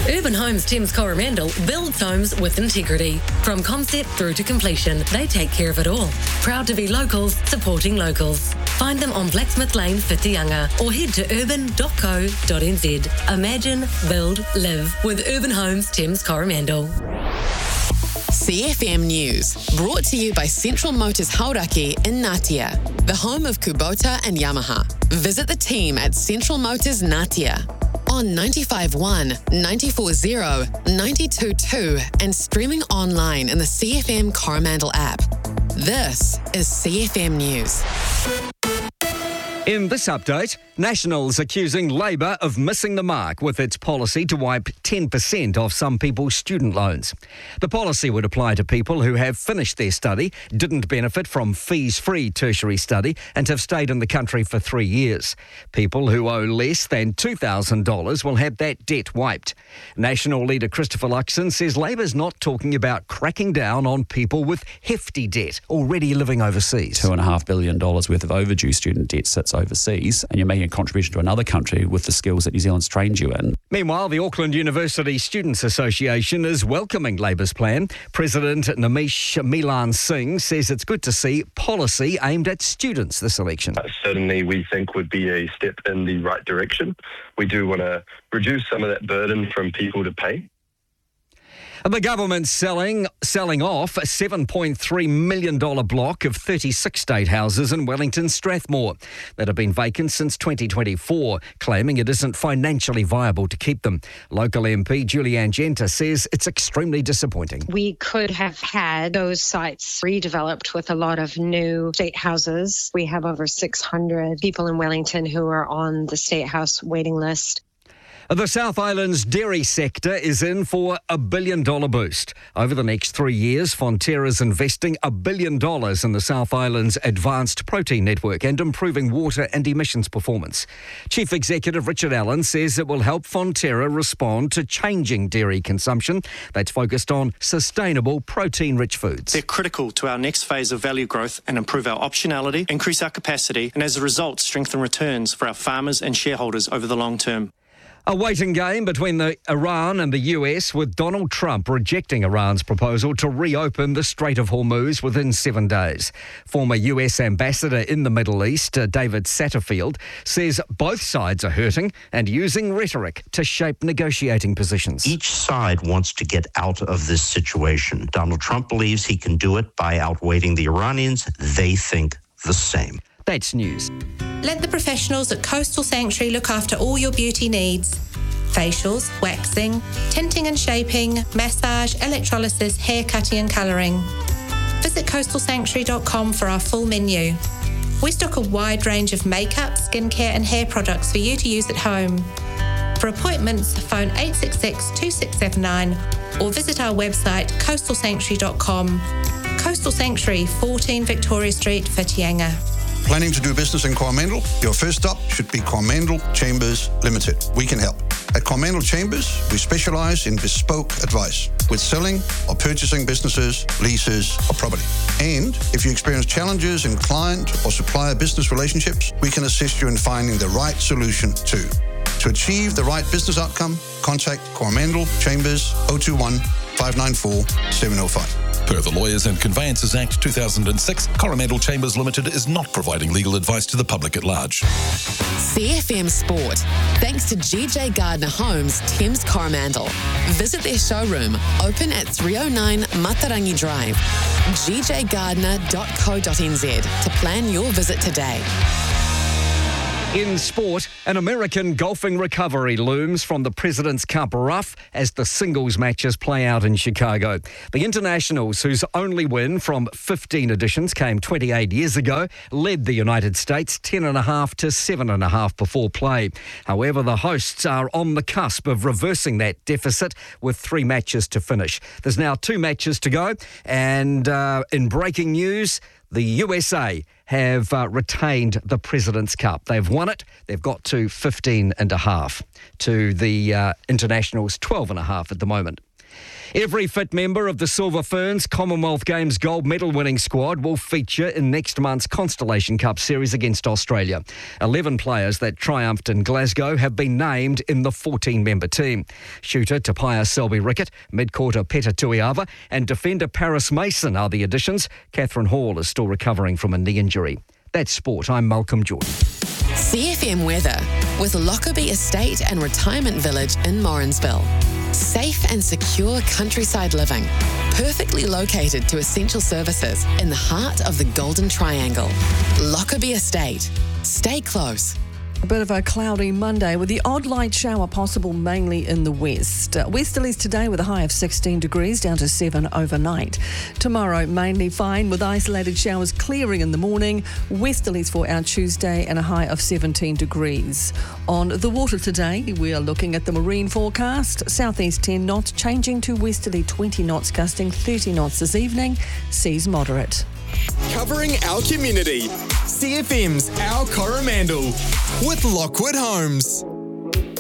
Urban Homes Thames Coromandel builds homes with integrity. From concept through to completion, they take care of it all. Proud to be locals, supporting locals. Find them on Blacksmith Lane, Whitianga, or head to urban.co.nz. Imagine, build, live with Urban Homes Thames Coromandel. CFM News, brought to you by Central Motors Hauraki in Ngatea, the home of Kubota and Yamaha. Visit the team at Central Motors Ngatea on 95.1, 94.0, 92.2 and streaming online in the CFM Coromandel app. This is CFM News. In this update, Nationals accusing Labor of missing the mark with its policy to wipe 10% off some people's student loans. The policy would apply to people who have finished their study, didn't benefit from fees-free tertiary study and have stayed in the country for 3 years. People who owe less than $2,000 will have that debt wiped. National leader Christopher Luxon says Labor's not talking about cracking down on people with hefty debt already living overseas. $2.5 billion worth of overdue student debt sits overseas, and you're making a contribution to another country with the skills that New Zealand's trained you in. Meanwhile, the Auckland University Students Association is welcoming Labor's plan. President Namish Milan Singh says it's good to see policy aimed at students this election. Certainly we think would be a step in the right direction. We do want to reduce some of that burden from people to pay. The government's selling off a $7.3 million block of 36 state houses in Wellington Strathmore that have been vacant since 2024, claiming it isn't financially viable to keep them. Local MP Julianne Genta says it's extremely disappointing. We could have had those sites redeveloped with a lot of new state houses. We have over 600 people in Wellington who are on the state house waiting list. The South Island's dairy sector is in for a $1 billion boost. Over the next 3 years, Fonterra's investing $1 billion in the South Island's advanced protein network and improving water and emissions performance. Chief Executive Richard Allen says it will help Fonterra respond to changing dairy consumption that's focused on sustainable protein-rich foods. They're critical to our next phase of value growth and improve our optionality, increase our capacity, and as a result, strengthen returns for our farmers and shareholders over the long term. A waiting game between Iran and the US, with Donald Trump rejecting Iran's proposal to reopen the Strait of Hormuz within 7 days. Former US ambassador in the Middle East, David Satterfield, says both sides are hurting and using rhetoric to shape negotiating positions. Each side wants to get out of this situation. Donald Trump believes he can do it by outweighting the Iranians. They think the same. That's news. Let the professionals at Coastal Sanctuary look after all your beauty needs. Facials, waxing, tinting and shaping, massage, electrolysis, hair cutting and colouring. Visit coastalsanctuary.com for our full menu. We stock a wide range of makeup, skincare and hair products for you to use at home. For appointments, phone 866 2679 or visit our website coastalsanctuary.com. Coastal Sanctuary, 14 Victoria Street, Whitianga. Planning to do business in Coromandel? Your first stop should be Coromandel Chambers Limited. We can help. At Coromandel Chambers, we specialise in bespoke advice with selling or purchasing businesses, leases or property. And if you experience challenges in client or supplier business relationships, we can assist you in finding the right solution too. To achieve the right business outcome, contact Coromandel Chambers 021 594 705. Per the Lawyers and Conveyances Act 2006, Coromandel Chambers Limited is not providing legal advice to the public at large. CFM Sport, thanks to GJ Gardner Homes, Thames Coromandel. Visit their showroom, open at 309 Matarangi Drive, gjgardner.co.nz to plan your visit today. In sport, an American golfing recovery looms from the President's Cup rough as the singles matches play out in Chicago. The internationals, whose only win from 15 editions came 28 years ago, led the United States 10.5 to 7.5 before play. However, the hosts are on the cusp of reversing that deficit with 3 matches to finish. There's now 2 matches to go, and in breaking news, the USA have retained the President's Cup. They've won it. They've got to 15.5 to the internationals 12.5 at the moment. Every fit member of the Silver Ferns Commonwealth Games gold medal winning squad will feature in next month's Constellation Cup series against Australia. 11 players that triumphed in Glasgow have been named in the 14-member team. Shooter Tapaya Selby-Rickett, midcourter Peta Tuiava and defender Paris Mason are the additions. Catherine Hall is still recovering from a knee injury. That's sport. I'm Malcolm Jordan. CFM weather with Lockerbie Estate and Retirement Village in Morrinsville. Safe and secure countryside living, perfectly located to essential services in the heart of the Golden Triangle. Lockerbie Estate. Stay close. A bit of a cloudy Monday with the odd light shower possible mainly in the west. Westerlies today with a high of 16 degrees down to 7 overnight. Tomorrow mainly fine with isolated showers clearing in the morning. Westerlies for our Tuesday and a high of 17 degrees. On the water today, we are looking at the marine forecast. Southeast 10 knots changing to westerly 20 knots gusting 30 knots this evening. Seas moderate. Covering our community. CFM's Our Coromandel with Lockwood Homes.